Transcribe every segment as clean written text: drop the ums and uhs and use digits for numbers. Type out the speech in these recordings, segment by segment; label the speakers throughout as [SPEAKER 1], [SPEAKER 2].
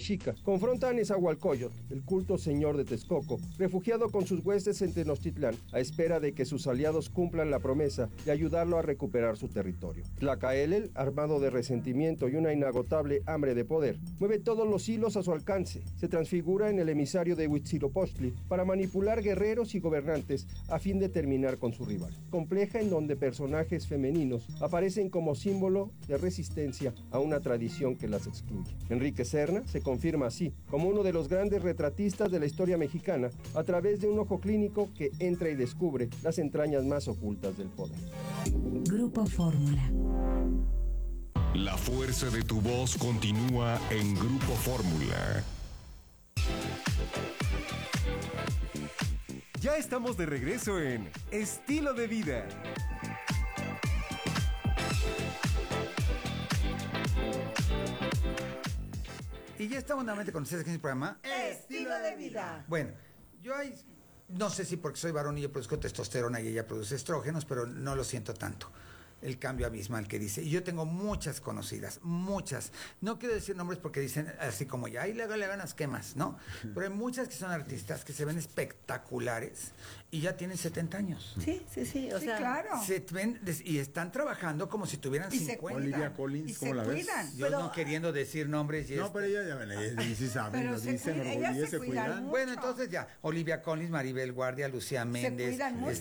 [SPEAKER 1] mexica, confronta a Nezahualcóyotl, el culto señor de Texcoco, refugiado con sus huestes en Tenochtitlán, a espera de que sus aliados cumplan la promesa de ayudarlo a recuperar su territorio. Tlacaelel, armado de resentimiento y una inagotable hambre de poder, mueve todos los hilos a su alcance, se transfigura en el emisario de Huitzilopochtli para manipular guerreros y gobernantes a fin de terminar con su rival. Compleja en donde personajes femeninos aparecen como símbolo de resistencia a una tradición que las excluye. Enrique Serna se confirma así como uno de los grandes retratistas de la historia mexicana a través de un ojo clínico que entra y descubre las entrañas más ocultas del poder.
[SPEAKER 2] Grupo Fórmula.
[SPEAKER 3] La fuerza de tu voz continúa en Grupo Fórmula.
[SPEAKER 4] Ya estamos de regreso en Estilo de Vida.
[SPEAKER 5] Y ya estamos nuevamente con ustedes en el programa
[SPEAKER 6] Estilo de Vida.
[SPEAKER 5] Bueno, no sé si porque soy varón y yo produzco testosterona y ella produce estrógenos, pero no lo siento tanto. El cambio abismal que dice. Y yo tengo muchas conocidas, muchas. No quiero decir nombres porque dicen así como ya, y le ganas quemas, ¿no? Pero hay muchas que son artistas que se ven espectaculares y ya tienen 70 años.
[SPEAKER 6] Sí, o sea,
[SPEAKER 7] claro.
[SPEAKER 5] Se ven y están trabajando como si tuvieran 50.
[SPEAKER 8] Olivia Collins, ¿cómo la ves?
[SPEAKER 5] Yo no queriendo decir nombres.
[SPEAKER 8] No, pero ella ya ven, sí saben,
[SPEAKER 7] pero
[SPEAKER 8] lo dicen,
[SPEAKER 7] ellas se cuidan mucho.
[SPEAKER 5] Bueno, entonces ya, Olivia Collins, Maribel Guardia, Lucía Méndez,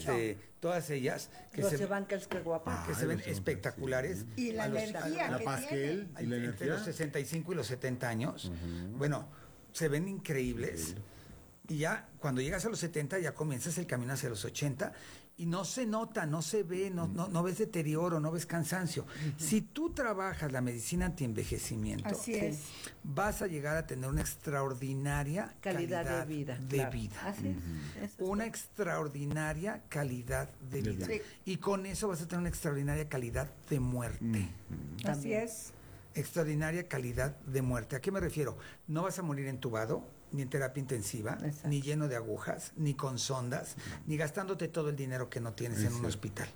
[SPEAKER 5] todas ellas que
[SPEAKER 6] Los Evangelos, qué guapa.
[SPEAKER 5] Que se ven espectaculares.
[SPEAKER 7] Y la energía
[SPEAKER 8] la
[SPEAKER 7] que
[SPEAKER 8] Pasquel
[SPEAKER 7] tienen.
[SPEAKER 8] y la
[SPEAKER 5] entre
[SPEAKER 8] energía.
[SPEAKER 5] los 65 y los 70 años. Bueno, se ven increíbles. Y ya cuando llegas a los 70 ya comienzas el camino hacia los 80 y no se nota, no se ve, no ves deterioro, no ves cansancio. Si tú trabajas la medicina antienvejecimiento,
[SPEAKER 7] Así es.
[SPEAKER 5] vas a llegar a tener una extraordinaria
[SPEAKER 6] calidad de vida. Así es.
[SPEAKER 5] Una extraordinaria calidad de vida.
[SPEAKER 7] Sí.
[SPEAKER 5] Y con eso vas a tener una extraordinaria calidad de muerte.
[SPEAKER 7] Así es.
[SPEAKER 5] Extraordinaria calidad de muerte. ¿A qué me refiero? No vas a morir entubado, ni en terapia intensiva,
[SPEAKER 6] Exacto.
[SPEAKER 5] ni lleno de agujas, ni con sondas, ni gastándote todo el dinero que no tienes en un hospital.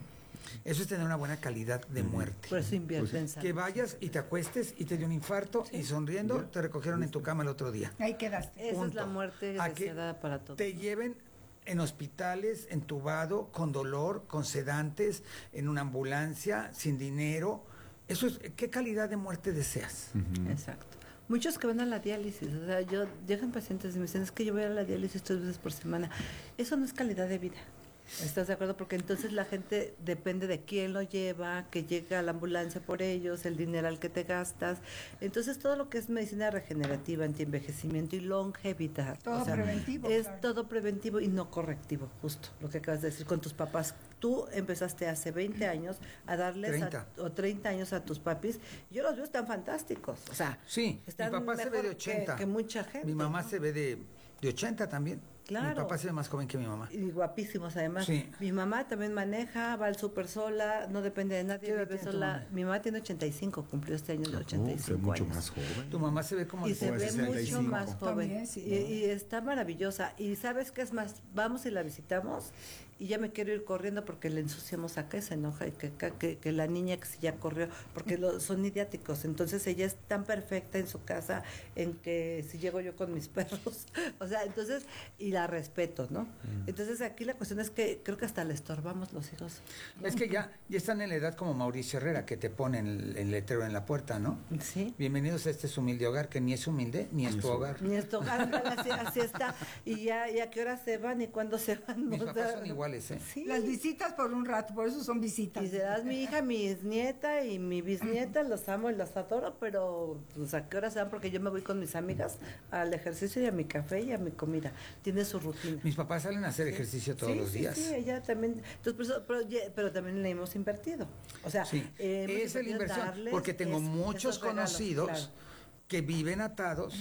[SPEAKER 5] Eso es tener una buena calidad de muerte.
[SPEAKER 6] Por eso invierte en salud.
[SPEAKER 5] Que vayas y te acuestes y te dio un infarto y sonriendo te recogieron en tu cama el otro día.
[SPEAKER 7] Ahí quedaste.
[SPEAKER 6] Esa es
[SPEAKER 5] Punto.
[SPEAKER 6] la muerte
[SPEAKER 5] A que
[SPEAKER 6] deseada para todos.
[SPEAKER 5] te lleven en hospitales, entubado, con dolor, con sedantes, en una ambulancia, sin dinero. Eso es, ¿qué calidad de muerte deseas?
[SPEAKER 6] Exacto. Muchos que van a la diálisis, o sea, llegan pacientes y me dicen, es que yo voy a la diálisis 3 veces por semana. Eso no es calidad de vida. ¿Estás de acuerdo? Porque entonces la gente depende de quién lo lleva, que llega a la ambulancia por ellos, el dinero al que te gastas. Entonces todo lo que es medicina regenerativa, antienvejecimiento y longevidad.
[SPEAKER 7] Todo preventivo.
[SPEAKER 6] Es
[SPEAKER 7] claro.
[SPEAKER 6] todo preventivo y no correctivo, justo lo que acabas de decir con tus papás. Tú empezaste hace 20 años a darles
[SPEAKER 5] 30.
[SPEAKER 6] o 30 años a tus papis. Yo los veo, están fantásticos. O sea,
[SPEAKER 5] Sí, mi
[SPEAKER 6] están
[SPEAKER 5] papá se ve de
[SPEAKER 6] mejor
[SPEAKER 5] 80.
[SPEAKER 6] que mucha gente.
[SPEAKER 5] Mi mamá
[SPEAKER 6] ¿no?
[SPEAKER 5] se ve de 80 también.
[SPEAKER 6] Claro.
[SPEAKER 5] Mi papá se ve más joven que mi mamá.
[SPEAKER 6] Y guapísimos además.
[SPEAKER 5] Sí.
[SPEAKER 6] Mi mamá también maneja, va al súper sola, no depende de nadie,
[SPEAKER 5] ¿Qué edad
[SPEAKER 6] vive
[SPEAKER 5] tiene tu
[SPEAKER 6] sola.
[SPEAKER 5] mamá?
[SPEAKER 6] Mi mamá tiene 85, cumplió este año de
[SPEAKER 8] Oh,
[SPEAKER 6] 85
[SPEAKER 8] mucho
[SPEAKER 6] años.
[SPEAKER 8] más joven.
[SPEAKER 5] Tu mamá se ve como
[SPEAKER 6] Y
[SPEAKER 5] de
[SPEAKER 6] se ve
[SPEAKER 8] 65.
[SPEAKER 6] mucho más joven.
[SPEAKER 7] También, sí.
[SPEAKER 6] Y está maravillosa. Y ¿sabes qué es más? Vamos y la visitamos y ya me quiero ir corriendo porque le ensuciamos acá y se enoja y que la niña que si ya corrió, porque son idiáticos. Entonces ella es tan perfecta en su casa en que si llego yo con mis perros, o sea, entonces, y la respeto, ¿no? Entonces aquí la cuestión es que creo que hasta le estorbamos los hijos.
[SPEAKER 5] Es que ya están en la edad como Mauricio Herrera, que te ponen el letrero en la puerta, ¿no?
[SPEAKER 6] Sí.
[SPEAKER 5] Bienvenidos a este su humilde hogar, que ni es humilde, ni es tu hogar.
[SPEAKER 6] Ni esto, así está. Y a qué hora se van y cuándo se van.
[SPEAKER 5] Mis
[SPEAKER 6] O
[SPEAKER 5] papás
[SPEAKER 6] sea,
[SPEAKER 5] son iguales, ¿eh?
[SPEAKER 6] Sí.
[SPEAKER 7] Las visitas por un rato, por eso son visitas.
[SPEAKER 6] Y serás mi hija, mi nieta y mi bisnieta, los amo y los adoro, pero pues a qué hora se van, porque yo me voy con mis amigas al ejercicio y a mi café y a mi comida. Tiene su rutina.
[SPEAKER 5] Mis papás salen a hacer ejercicio todos los días.
[SPEAKER 6] Sí, ella también. Entonces, por eso, pero también le hemos invertido. O sea,
[SPEAKER 5] Sí,
[SPEAKER 6] hemos
[SPEAKER 5] es la
[SPEAKER 6] invertido
[SPEAKER 5] inversión,
[SPEAKER 6] darles
[SPEAKER 5] porque tengo muchos
[SPEAKER 6] esos regalos,
[SPEAKER 5] conocidos
[SPEAKER 6] claro.
[SPEAKER 5] que viven atados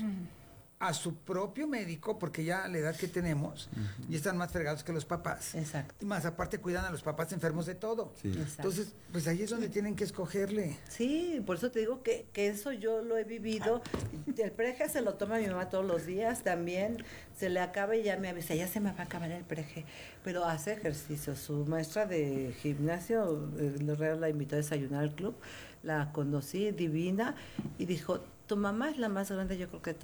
[SPEAKER 5] a su propio médico, porque ya a la edad que tenemos, y están más fregados que los papás.
[SPEAKER 6] Exacto.
[SPEAKER 5] Y más aparte cuidan a los papás enfermos de todo.
[SPEAKER 8] Sí.
[SPEAKER 6] Exacto.
[SPEAKER 5] Entonces, pues ahí es donde tienen que escogerle.
[SPEAKER 6] Sí, por eso te digo que eso yo lo he vivido. El preje se lo toma mi mamá todos los días también. Se le acaba y ya me avisa, ya se me va a acabar el preje. Pero hace ejercicio. Su maestra de gimnasio, la invitó a desayunar al club. La conocí, divina. Y dijo, tu mamá es la más grande, yo creo que